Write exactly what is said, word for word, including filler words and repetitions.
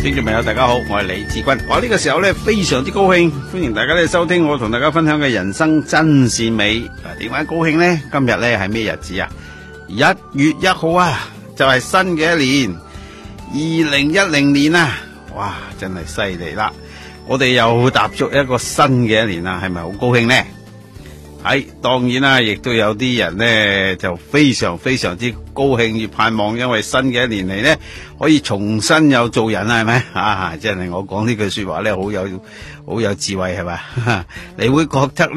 聽眾朋友大家好，我係李志軍。我呢個時候咧非常之高興，歡迎大家咧收聽我同大家分享嘅人生真善美。嗱，點解高興呢？今日咧係咩日子啊？一月一號啊，就係新嘅一年，二零一零年啊！哇，真係犀利啦！我哋又踏足一個新嘅一年啦，係咪好高興呢？係，當然啦，亦都有啲人呢就非常非常之高興，越盼望，因為新嘅一年嚟呢，可以重新又做人啦，係咪啊？真係我講呢句說話呢，好有好有智慧，係咪？你會覺得